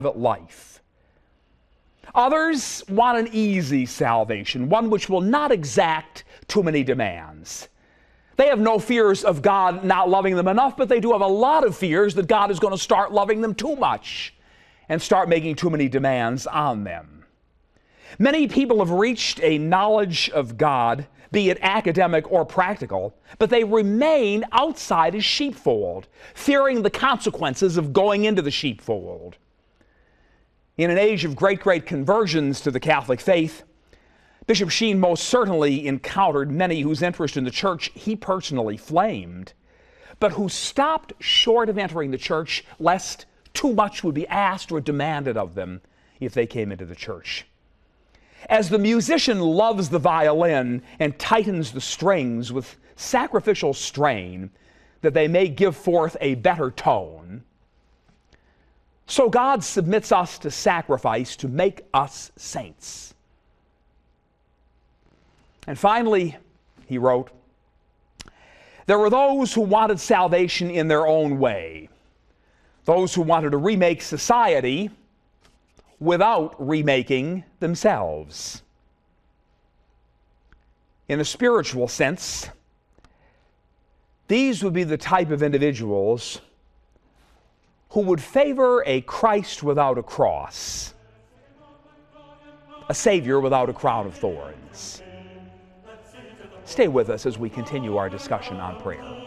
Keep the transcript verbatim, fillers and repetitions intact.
life. Others want an easy salvation, one which will not exact too many demands. They have no fears of God not loving them enough, but they do have a lot of fears that God is going to start loving them too much and start making too many demands on them. Many people have reached a knowledge of God, be it academic or practical, but they remain outside his sheepfold, fearing the consequences of going into the sheepfold. In an age of great, great conversions to the Catholic faith, Bishop Sheen most certainly encountered many whose interest in the church he personally flamed, but who stopped short of entering the church lest too much would be asked or demanded of them if they came into the church. As the musician loves the violin and tightens the strings with sacrificial strain that they may give forth a better tone, so God submits us to sacrifice to make us saints. And finally, he wrote, there were those who wanted salvation in their own way, those who wanted to remake society without remaking themselves. In a spiritual sense, these would be the type of individuals who would favor a Christ without a cross, a Savior without a crown of thorns. Stay with us as we continue our discussion on prayer.